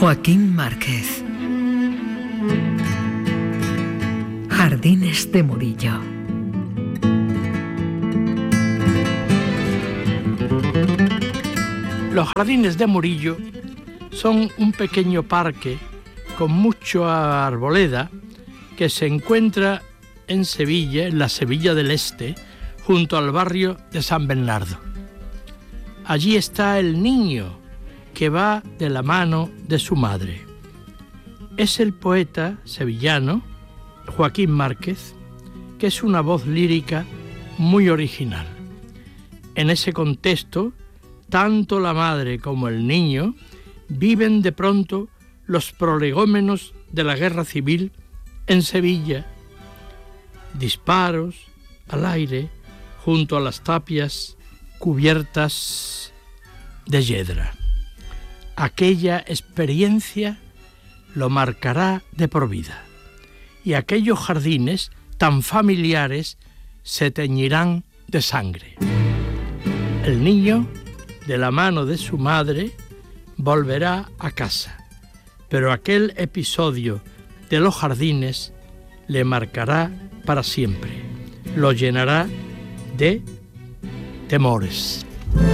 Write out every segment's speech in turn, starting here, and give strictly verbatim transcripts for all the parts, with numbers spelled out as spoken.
Joaquín Márquez. Jardines de Murillo. Los Jardines de Murillo son un pequeño parque con mucha arboleda que se encuentra en Sevilla, en la Sevilla del Este, junto al barrio de San Bernardo. Allí está el niño que va de la mano de su madre. Es el poeta sevillano Joaquín Márquez, que es una voz lírica muy original. En ese contexto, tanto la madre como el niño viven de pronto los prolegómenos de la guerra civil en Sevilla. Disparos al aire junto a las tapias cubiertas de yedra. Aquella experiencia lo marcará de por vida, y aquellos jardines tan familiares se teñirán de sangre. El niño, de la mano de su madre, volverá a casa, pero aquel episodio de los jardines le marcará para siempre, lo llenará de temores.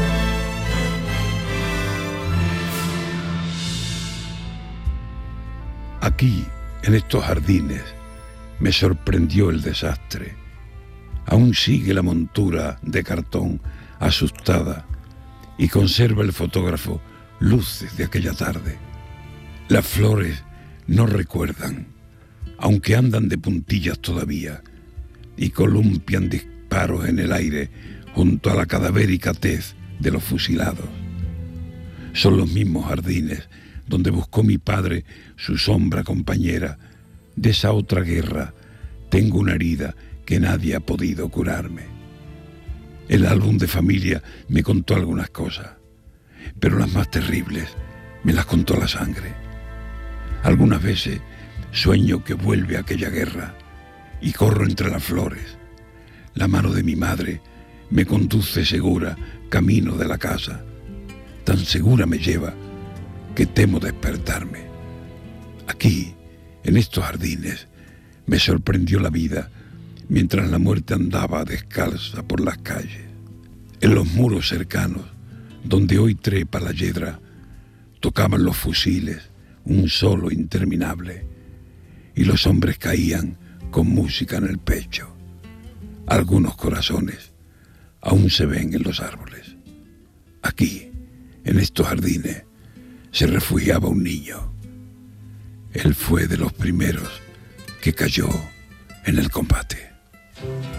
Aquí, en estos jardines, me sorprendió el desastre. Aún sigue la montura de cartón asustada y conserva el fotógrafo luces de aquella tarde. Las flores no recuerdan, aunque andan de puntillas todavía y columpian disparos en el aire junto a la cadavérica tez de los fusilados. Son los mismos jardines donde buscó mi padre su sombra compañera. De esa otra guerra tengo una herida que nadie ha podido curarme. El álbum de familia me contó algunas cosas, pero las más terribles me las contó la sangre. Algunas veces sueño que vuelve aquella guerra y corro entre las flores. La mano de mi madre me conduce segura camino de la casa. Tan segura me lleva que temo despertarme. Aquí, en estos jardines, me sorprendió la vida mientras la muerte andaba descalza por las calles. En los muros cercanos, donde hoy trepa la yedra, tocaban los fusiles un solo interminable y los hombres caían con música en el pecho. Algunos corazones aún se ven en los árboles. Aquí, en estos jardines, se refugiaba un niño. Él fue de los primeros que cayó en el combate.